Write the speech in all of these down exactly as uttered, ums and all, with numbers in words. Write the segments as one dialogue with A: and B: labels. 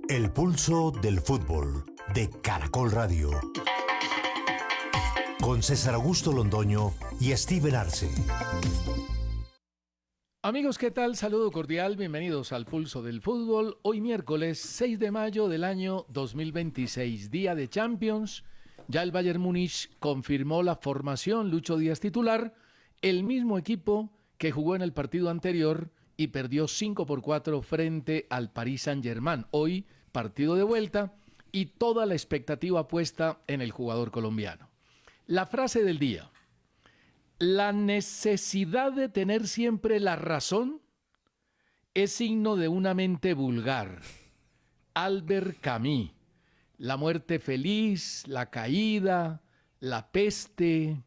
A: El pulso del fútbol de Caracol Radio. Con César Augusto Londoño y Steven Arce.
B: Amigos, ¿qué tal? Saludo cordial, bienvenidos al Pulso del Fútbol. Hoy miércoles seis de mayo del año dos mil veintiséis, día de Champions. Ya el Bayern Múnich confirmó la formación, Lucho Díaz titular, el mismo equipo que jugó en el partido anterior y perdió cinco por cuatro frente al Paris Saint-Germain. Hoy, partido de vuelta y toda la expectativa puesta en el jugador colombiano. La frase del día: la necesidad de tener siempre la razón es signo de una mente vulgar. Albert Camus. La muerte feliz, la caída, la peste,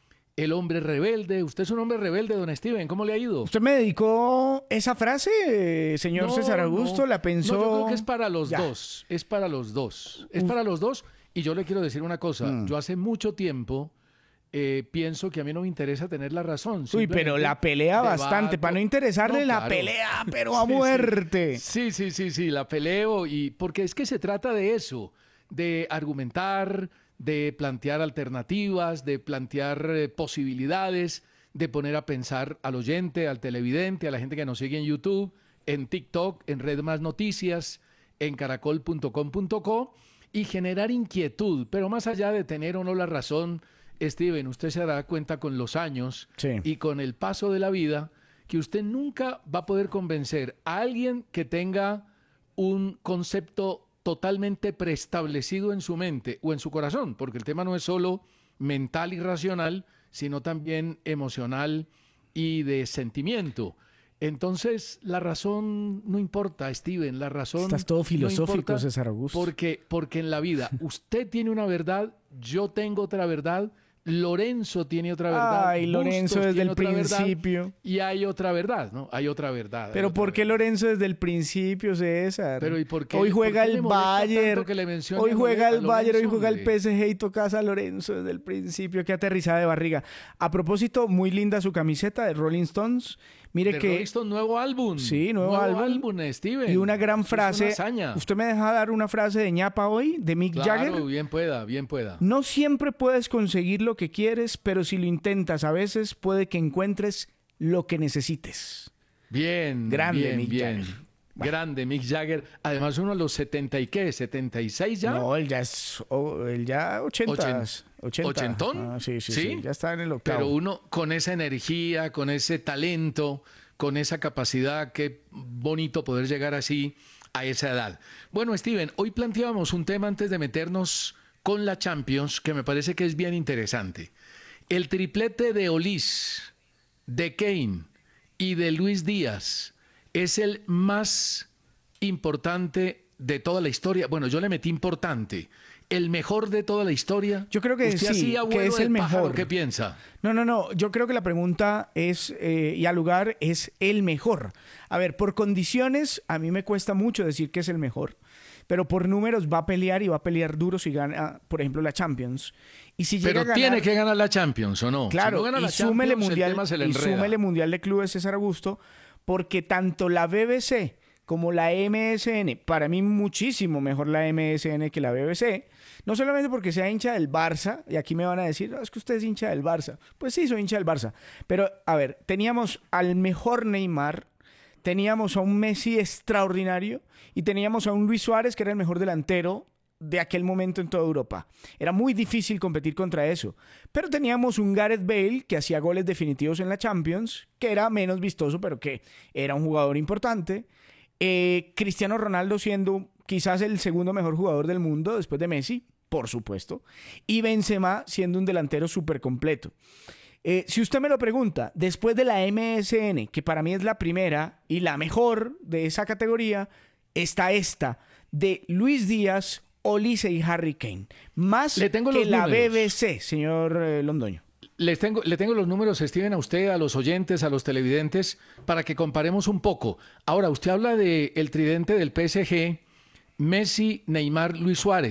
B: el hombre rebelde. Usted es un hombre rebelde, don Steven. ¿Cómo le ha ido?
C: ¿Usted me dedicó esa frase, señor
B: no,
C: César Augusto?
B: No,
C: ¿La pensó?
B: No, yo creo que es para los
C: ya.
B: dos. Es para los dos. Es para los dos. Y yo le quiero decir una cosa. Mm. Yo hace mucho tiempo eh, pienso que a mí no me interesa tener la razón.
C: Uy, pero la pelea debato. bastante. Para no interesarle, no, claro. La pelea, pero a sí, muerte.
B: Sí, sí, sí, sí, la peleo. Y porque es que se trata de eso. De argumentar, de plantear alternativas, de plantear eh, posibilidades, de poner a pensar al oyente, al televidente, a la gente que nos sigue en YouTube, en TikTok, en Red Más Noticias, en caracol punto com punto co y generar inquietud. Pero más allá de tener o no la razón, Steven, usted se dará cuenta con los años sí. y con el paso de la vida que usted nunca va a poder convencer a alguien que tenga un concepto totalmente preestablecido en su mente o en su corazón, porque el tema no es solo mental y racional, sino también emocional y de sentimiento. Entonces, la razón no importa, Steven, la razón
C: Estás todo filosófico,
B: no importa,
C: César Augusto.
B: Porque, porque en la vida usted tiene una verdad, yo tengo otra verdad, Lorenzo tiene otra verdad.
C: Ay, Lorenzo desde el principio.
B: Verdad, y hay otra verdad, ¿no? Hay otra verdad.
C: Pero
B: otra
C: ¿por qué
B: verdad.
C: Lorenzo desde el principio, César?
B: Pero ¿y por qué?
C: Hoy juega
B: ¿por qué
C: el Bayern. Hoy juega el Bayern, hoy juega el P S G y tocas a Lorenzo desde el principio. Qué aterrizada de barriga. A propósito, muy linda su camiseta de Rolling Stones. Mire
B: de
C: que
B: Rolling Stones, nuevo álbum.
C: Sí, nuevo, nuevo álbum.
B: álbum, Steven.
C: Y una gran frase.
B: Una
C: ¿Usted me deja dar una frase de ñapa hoy, de Mick
B: claro,
C: Jagger?
B: Claro, bien pueda, bien pueda.
C: No siempre puedes conseguir lo que quieres, pero si lo intentas a veces puede que encuentres lo que necesites.
B: Bien,
C: grande
B: bien,
C: Mick
B: bien.
C: Jagger.
B: Grande Mick Jagger. Además, uno a los setenta y qué, setenta y seis ya.
C: No, él ya es, oh, él ya ochenta.
B: ochenta. ¿Ochentón?
C: Ah, sí, sí,
B: sí,
C: sí, ya está en el octavo.
B: Pero uno con esa energía, con ese talento, con esa capacidad, qué bonito poder llegar así a esa edad. Bueno, Steven, hoy planteábamos un tema antes de meternos con la Champions que me parece que es bien interesante. El triplete de Olís, de Kane y de Luis Díaz es el más importante de toda la historia. Bueno, yo le metí importante. ¿El mejor de toda la historia?
C: Yo creo que
B: ¿Usted
C: sí,
B: así,
C: que es el mejor.
B: ¿Qué piensa?
C: No, no, no. Yo creo que la pregunta es, eh, y al lugar, es el mejor. A ver, por condiciones, a mí me cuesta mucho decir que es el mejor. Pero por números va a pelear y va a pelear duro si gana, por ejemplo, la Champions. Y si llega
B: Pero
C: a ganar,
B: tiene que ganar la Champions, ¿o no?
C: Claro,
B: si no gana
C: y,
B: la
C: súmele
B: Champions,
C: mundial,
B: el tema se le
C: y
B: enreda.
C: súmele Mundial de Clubes César Augusto, porque tanto la B B C como la M S N, para mí muchísimo mejor la M S N que la B B C, no solamente porque sea hincha del Barça, y aquí me van a decir, no, es que usted es hincha del Barça. Pues sí, soy hincha del Barça. Pero, a ver, teníamos al mejor Neymar, teníamos a un Messi extraordinario y teníamos a un Luis Suárez que era el mejor delantero de aquel momento en toda Europa. Era muy difícil competir contra eso. Pero teníamos un Gareth Bale que hacía goles definitivos en la Champions, que era menos vistoso, pero que era un jugador importante. Eh, Cristiano Ronaldo siendo quizás el segundo mejor jugador del mundo después de Messi, por supuesto. Y Benzema siendo un delantero súper completo. Eh, si usted me lo pregunta, después de la M S N, que para mí es la primera y la mejor de esa categoría, está esta de Luis Díaz, Olise y Harry Kane. Más
B: Le tengo
C: que
B: los
C: la
B: números.
C: B B C, señor eh, Londoño.
B: Les tengo, le tengo los números, Steven, a usted, a los oyentes, a los televidentes, para que comparemos un poco. Ahora, usted habla del tridente del P S G, Messi, Neymar, Luis Suárez.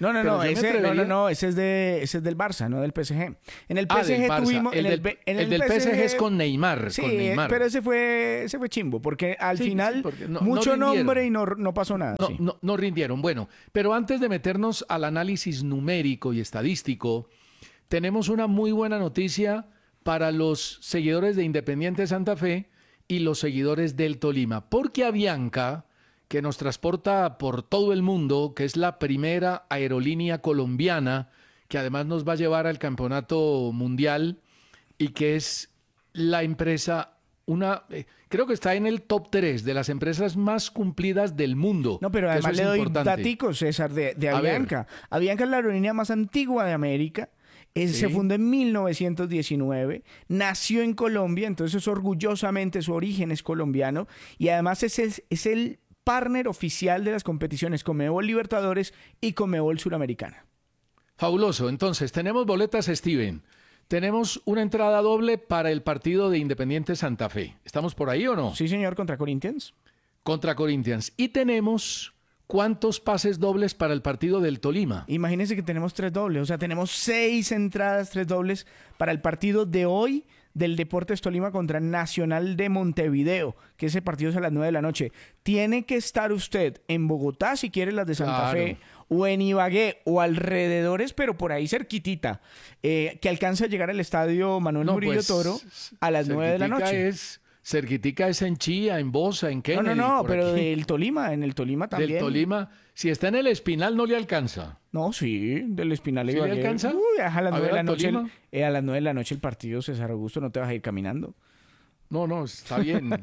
C: No, no,
B: Pero
C: no,
B: yo me
C: ese, no, no,
B: atrevería-
C: no, ese es, de, ese es del Barça, no del P S G. En el
B: Ah, del
C: P S G
B: Barça.
C: tuvimos...
B: El
C: en
B: del,
C: el, P- en
B: el del P S G es con Neymar.
C: Sí,
B: con Neymar.
C: pero ese fue, ese fue chimbo, porque al
B: Sí, sí,
C: final
B: porque no- no
C: mucho
B: rindieron.
C: nombre y no, no pasó nada.
B: No,
C: sí.
B: no, no rindieron. Bueno, pero antes de meternos al análisis numérico y estadístico, tenemos una muy buena noticia para los seguidores de Independiente Santa Fe y los seguidores del Tolima, porque Avianca, que nos transporta por todo el mundo, que es la primera aerolínea colombiana, que además nos va a llevar al campeonato mundial y que es la empresa, una, eh, creo que está en el top tres de las empresas más cumplidas del mundo.
C: No, pero
B: que
C: además
B: eso
C: le
B: es
C: doy
B: importante.
C: daticos, César, de, de
B: A ver.
C: Avianca. Avianca es la aerolínea más antigua de América. Es-
B: Sí.
C: Se fundó en mil novecientos diecinueve, nació en Colombia, entonces orgullosamente su origen es colombiano y además es el, es el partner oficial de las competiciones Conmebol Libertadores y Conmebol Suramericana.
B: Fabuloso. Entonces, tenemos boletas, Steven. Tenemos una entrada doble para el partido de Independiente Santa Fe. ¿Estamos por ahí o no?
C: Sí, señor, contra Corinthians.
B: Contra Corinthians. Y tenemos cuántos pases dobles para el partido del Tolima.
C: Imagínense que tenemos tres dobles, o sea, tenemos seis entradas, tres dobles para el partido de hoy del Deportes Tolima contra Nacional de Montevideo, que ese partido es a las nueve de la noche. Tiene que estar usted en Bogotá si quiere las de Santa
B: Claro.
C: Fe, o en Ibagué, o alrededores, pero por ahí cerquitita, eh, que alcance a llegar al estadio Manuel
B: No,
C: Murillo
B: pues,
C: Toro a las nueve de la
B: cerquitica
C: noche.
B: Es, cerquitica es en Chía, en Bosa, en
C: No,
B: Kennedy.
C: no, no,
B: por
C: pero
B: aquí.
C: del Tolima, en el Tolima también.
B: Del Tolima. Si está en el Espinal, no le alcanza.
C: No, sí, del Espinal
B: ¿Sí le
C: Ibagué.
B: alcanza?
C: Uy, a las
B: A
C: nueve
B: ver,
C: de la
B: al
C: noche. el-
B: Tolima.
C: eh, a las nueve de la noche el partido, César Augusto, no te vas a ir caminando.
B: No, no, está bien.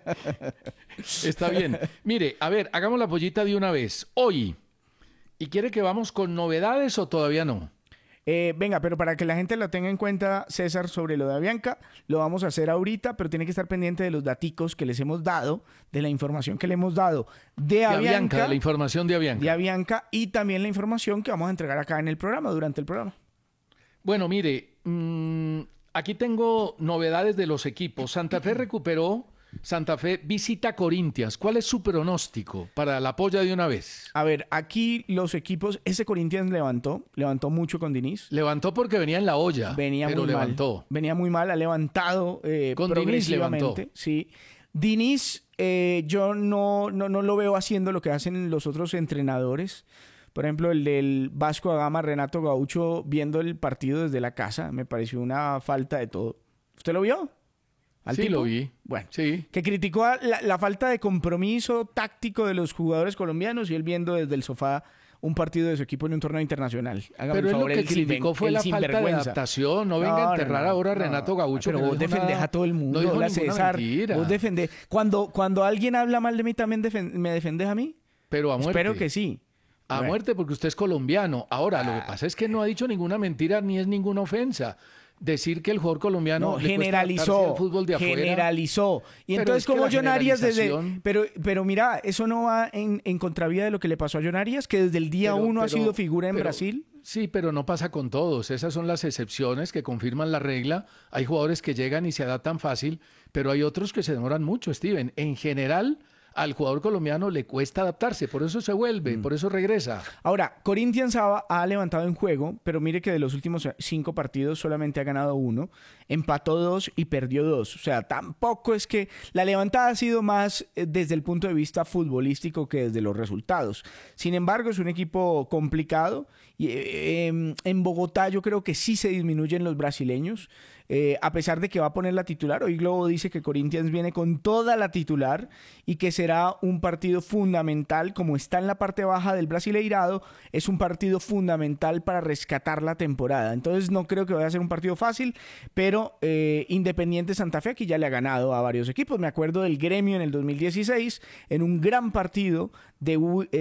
B: Está bien. Mire, a ver, hagamos la pollita de una vez. Hoy. ¿Y quiere que vamos con novedades o todavía no?
C: Eh, venga, pero para que la gente lo tenga en cuenta, César, sobre lo de Avianca, lo vamos a hacer ahorita, pero tiene que estar pendiente de los daticos que les hemos dado, de la información que le hemos dado de
B: De
C: Avianca,
B: Avianca, de la información de Avianca.
C: de Avianca y también la información que vamos a entregar acá en el programa, durante el programa.
B: Bueno, mire, mm, aquí tengo novedades de los equipos. Santa Fe recuperó, Santa Fe visita Corinthians. ¿Cuál es su pronóstico para la polla de una vez?
C: A ver, aquí los equipos, ese Corinthians levantó, levantó mucho con Diniz.
B: Levantó porque venía en la olla,
C: Venía
B: pero
C: muy
B: levantó.
C: mal. Venía muy mal, ha levantado eh,
B: Con Diniz
C: progresivamente.
B: levantó.
C: Sí. Diniz, eh, yo no, no, no lo veo haciendo lo que hacen los otros entrenadores. Por ejemplo, el del Vasco da Gama, Renato Gaucho, viendo el partido desde la casa, me pareció una falta de todo. ¿Usted lo vio? ¿Al
B: Sí,
C: tipo?
B: lo vi.
C: Bueno,
B: Sí.
C: que criticó a la, la falta de compromiso táctico de los jugadores colombianos y él viendo desde el sofá un partido de su equipo en un torneo internacional. Hágame
B: Pero
C: el
B: él lo
C: favor,
B: que
C: el silven-
B: criticó fue
C: el
B: la falta de
C: sinvergüenza.
B: adaptación. No venga
C: No,
B: a
C: no,
B: enterrar
C: no,
B: ahora a
C: no.
B: Renato Gaucho.
C: Pero
B: que no
C: vos
B: dijo
C: defendés
B: nada-
C: a todo el mundo,
B: No dijo
C: hola,
B: ninguna
C: César.
B: mentira.
C: Vos defendés. Cuando, cuando alguien habla mal de mí, ¿también defen- me defendés a mí?
B: Pero a muerte.
C: Espero que sí.
B: A
C: Bueno.
B: muerte porque usted es colombiano. Ahora, lo que
C: Ah.
B: pasa es que no ha dicho ninguna mentira ni es ninguna ofensa. Decir que el jugador colombiano
C: No,
B: le cuesta
C: generalizó,
B: adaptarse al fútbol de afuera.
C: generalizó. Y
B: Pero
C: entonces,
B: es que
C: como
B: la
C: John Arias desde...
B: generalización-
C: Pero, pero mira, eso no va en, en contravía de lo que le pasó a John Arias, que desde el día
B: Pero-
C: uno ha
B: pero-
C: sido figura en
B: pero-
C: Brasil.
B: Sí, pero no pasa con todos. Esas son las excepciones que confirman la regla. Hay jugadores que llegan y se adaptan fácil, pero hay otros que se demoran mucho, Steven. En general, al jugador colombiano le cuesta adaptarse, por eso se vuelve, por eso regresa.
C: Ahora, Corinthians ha, ha levantado en juego, pero mire que de los últimos cinco partidos solamente ha ganado uno, empató dos y perdió dos. O sea, tampoco es que la levantada ha sido más eh, desde el punto de vista futbolístico que desde los resultados. Sin embargo, es un equipo complicado y eh, em, en Bogotá yo creo que sí se disminuyen los brasileños. Eh, a pesar de que va a poner la titular, hoy Globo dice que Corinthians viene con toda la titular y que será un partido fundamental, como está en la parte baja del Brasileirado, es un partido fundamental para rescatar la temporada. Entonces no creo que vaya a ser un partido fácil, pero eh, Independiente Santa Fe aquí ya le ha ganado a varios equipos. Me acuerdo del Gremio en el dos mil dieciséis, en un gran partido de,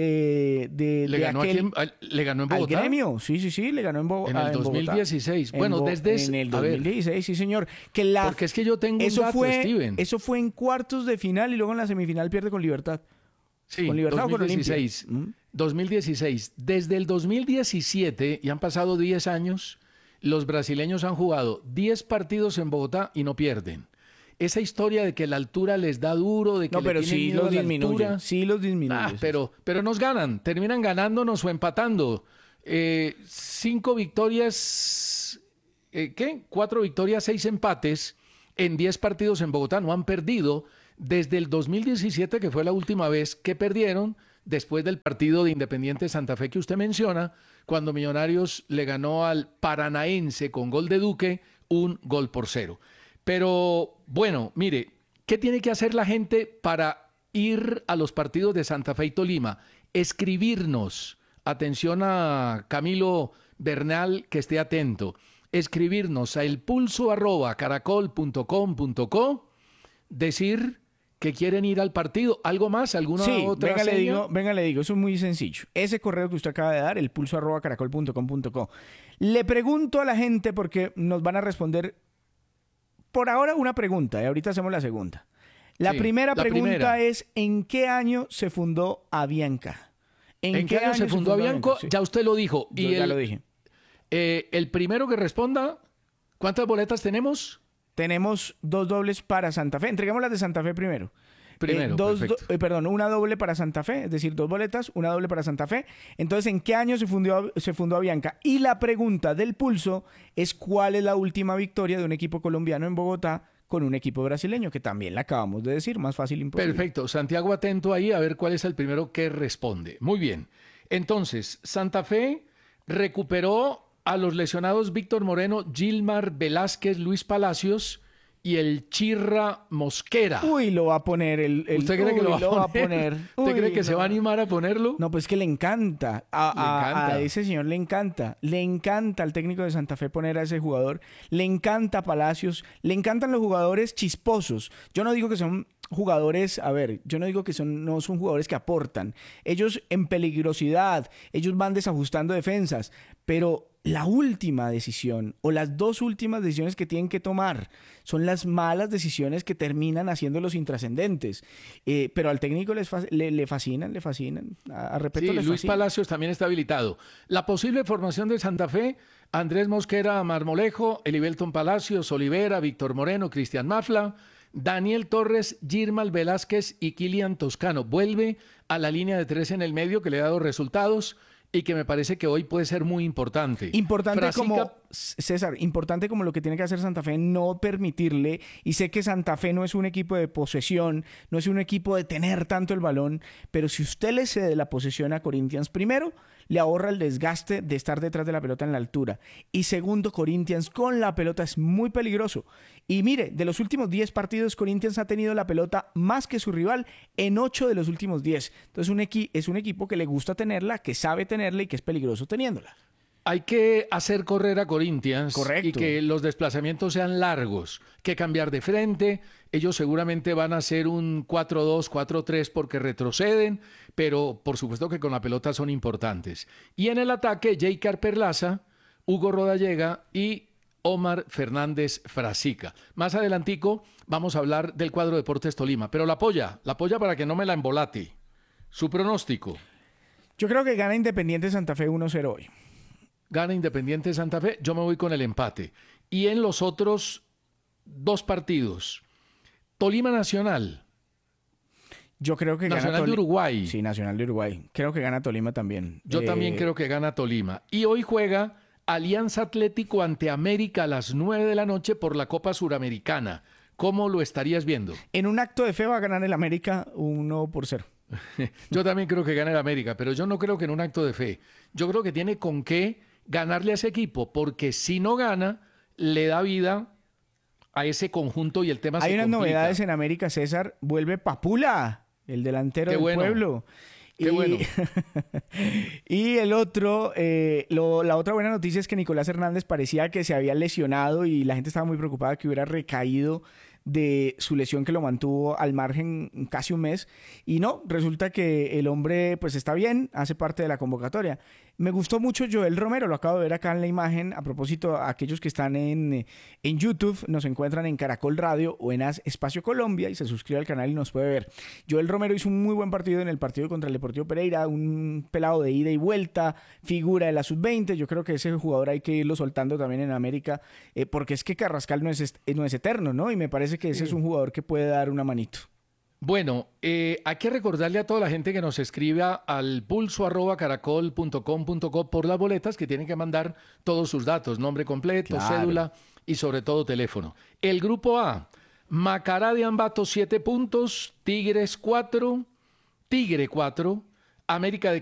C: eh, de,
B: ¿Le
C: de
B: ganó,
C: aquel...
B: aquí en- al- ¿Le ganó en
C: Al
B: Bogotá?
C: Gremio, sí, sí, sí, le ganó en, Bo-
B: En
C: ah,
B: el
C: en Bogotá.
B: dos mil dieciséis.
C: En
B: Bueno,
C: Bo-
B: desde...
C: En el
B: a ver,
C: dos mil dieciséis, sí, señor. Que la...
B: porque es que yo tengo un
C: Eso
B: dato,
C: fue,
B: Steven.
C: eso fue en cuartos de final y luego en la semifinal pierde con Libertad.
B: Sí,
C: ¿Con Libertad o con
B: dos mil dieciséis.
C: Olimpia? ¿Mm?
B: dos mil dieciséis. Desde el dos mil diecisiete, y han pasado diez años, los brasileños han jugado diez partidos en Bogotá y no pierden. Esa historia de que la altura les da duro, de que
C: No,
B: le
C: pero
B: tienen
C: sí
B: miedo
C: los
B: a la
C: disminuye.
B: altura.
C: Sí los disminuye.
B: Ah,
C: sí.
B: pero, pero nos ganan, terminan ganándonos o empatando. Eh, cinco victorias, eh, ¿qué? Cuatro victorias, seis empates en diez partidos en Bogotá. No han perdido desde el dos mil diecisiete, que fue la última vez que perdieron, después del partido de Independiente Santa Fe que usted menciona, cuando Millonarios le ganó al Paranaense con gol de Duque, un gol por cero. Pero bueno, mire, ¿qué tiene que hacer la gente para ir a los partidos de Santa Fe y Tolima? Escribirnos. Atención a Camilo Bernal, que esté atento. Escribirnos a elpulso arroba caracol punto com punto co, decir que quieren ir al partido. ¿Algo más? ¿Alguna
C: sí,
B: otra
C: venga,
B: seña?
C: le digo, venga, le digo, eso es muy sencillo. Ese correo que usted acaba de dar, el pulso arroba caracol punto com punto co. Le pregunto a la gente, porque nos van a responder por ahora una pregunta, y ahorita hacemos la segunda. La
B: Sí,
C: primera
B: la
C: pregunta
B: primera.
C: es, ¿en qué año se fundó Avianca?
B: ¿En, qué año se fundó Avianco?
C: Sí,
B: Ya usted lo dijo.
C: yo
B: y
C: ya
B: el,
C: lo dije.
B: eh, el primero que responda, ¿cuántas boletas tenemos?
C: Tenemos dos dobles para Santa Fe. Entreguemos las de Santa Fe primero.
B: Primero,
C: Eh, dos,
B: perfecto.
C: do- eh, perdón, una doble para Santa Fe, es decir, dos boletas, una doble para Santa Fe. Entonces, ¿en qué año se fundó, se fundó Avianca? Y la pregunta del pulso es ¿cuál es la última victoria de un equipo colombiano en Bogotá con un equipo brasileño? Que también la acabamos de decir, más fácil imposible.
B: Perfecto. Santiago atento ahí a ver cuál es el primero que responde. Muy bien. Entonces, Santa Fe recuperó a los lesionados Víctor Moreno, Gilmar Velázquez, Luis Palacios y el Chirra Mosquera.
C: Uy, lo va a poner el... el-
B: ¿Usted cree que
C: uy,
B: lo va a poner? ¿Usted
C: Uy,
B: cree que
C: no.
B: se va a animar a ponerlo?
C: No, pues que le encanta. A,
B: Le
C: a-
B: encanta.
C: a ese señor le encanta. Le encanta al técnico de Santa Fe poner a ese jugador. Le encanta Palacios. Le encantan los jugadores chisposos. Yo no digo que son jugadores, a ver, yo no digo que son, no son jugadores que aportan. Ellos en peligrosidad, ellos van desajustando defensas, pero la última decisión o las dos últimas decisiones que tienen que tomar son las malas decisiones que terminan haciéndolos intrascendentes. Eh, pero al técnico les fa- le, le fascinan, le fascinan. A, a Repeto,
B: Sí,
C: les
B: Luis
C: fascina.
B: Palacios también está habilitado. La posible formación de Santa Fe, Andrés Mosquera Marmolejo, Elivelton Palacios, Olivera, Víctor Moreno, Cristian Mafla, Daniel Torres, Girmal Velázquez y Kilian Toscano. Vuelve a la línea de tres en el medio que le ha dado resultados y que me parece que hoy puede ser muy importante.
C: Importante
B: Frasica-
C: como, César, importante como lo que tiene que hacer Santa Fe, no permitirle, y sé que Santa Fe no es un equipo de posesión, no es un equipo de tener tanto el balón, pero si usted le cede la posesión a Corinthians, primero, le ahorra el desgaste de estar detrás de la pelota en la altura, y segundo, Corinthians con la pelota es muy peligroso. Y mire, de los últimos diez partidos, Corinthians ha tenido la pelota más que su rival en ocho de los últimos diez. Entonces un equi- es un equipo que le gusta tenerla, que sabe tenerla y que es peligroso teniéndola.
B: Hay que hacer correr a Corinthians
C: Correcto.
B: y que los desplazamientos sean largos, que cambiar de frente. Ellos seguramente van a hacer un cuatro dos, cuatro tres porque retroceden, pero por supuesto que con la pelota son importantes. Y en el ataque, Jaycar Perlaza, Hugo Rodallega y Omar Fernández Frasica. Más adelantico vamos a hablar del cuadro Deportes Tolima, pero la apoya, la apoya para que no me la embolate. Su pronóstico.
C: Yo creo que gana Independiente Santa Fe uno cero hoy.
B: Gana Independiente Santa Fe, yo me voy con el empate. Y en los otros dos partidos, Tolima Nacional,
C: Yo creo que
B: Nacional
C: gana
B: de
C: Tolima.
B: Uruguay.
C: Sí, Nacional de Uruguay. Creo que gana Tolima también.
B: Yo
C: Eh,
B: también creo que gana Tolima. Y hoy juega Alianza Atlético ante América a las nueve de la noche por la Copa Suramericana. ¿Cómo lo estarías viendo?
C: En un acto de fe va a ganar el América uno por cero.
B: Yo también creo que gana el América, pero yo no creo que en un acto de fe. Yo creo que tiene con qué ganarle a ese equipo, porque si no gana, le da vida a ese conjunto y el tema se
C: Hay unas
B: complica.
C: novedades en América, César. Vuelve Papula, el delantero
B: Qué
C: del
B: bueno.
C: pueblo.
B: Qué
C: y,
B: bueno.
C: y el otro, eh, lo- la otra buena noticia es que Nicolás Hernández parecía que se había lesionado y la gente estaba muy preocupada que hubiera recaído de su lesión que lo mantuvo al margen casi un mes. Y no, resulta que el hombre pues está bien, hace parte de la convocatoria. Me gustó mucho Joel Romero, lo acabo de ver acá en la imagen. A propósito, aquellos que están en, en YouTube nos encuentran en Caracol Radio o en As Espacio Colombia y se suscribe al canal y nos puede ver. Joel Romero hizo un muy buen partido en el partido contra el Deportivo Pereira, un pelado de ida y vuelta, figura de la sub veinte. Yo creo que ese jugador hay que irlo soltando también en América, eh, porque es que Carrascal no es, est- no es eterno, ¿no? Y me parece que ese
B: Sí.
C: es un jugador que puede dar una manito.
B: Bueno, eh, hay que recordarle a toda la gente que nos escriba al pulso arroba caracol punto com punto co por las boletas, que tienen que mandar todos sus datos, nombre completo,
C: Claro.
B: cédula y sobre todo teléfono. El grupo A, Macará de Ambato siete puntos, Tigres cuatro, Tigre cuatro, América de